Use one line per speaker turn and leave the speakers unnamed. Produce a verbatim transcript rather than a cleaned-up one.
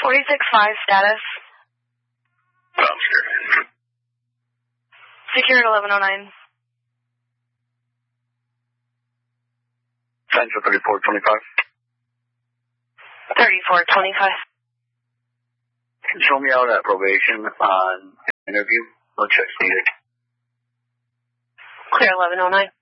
forty-six five status.
I'm sure.
Secure at eleven oh nine.
Central thirty-four twenty-five.
thirty-four twenty-five.
Can you show me out at probation on interview? No checks needed.
Clear eleven oh nine.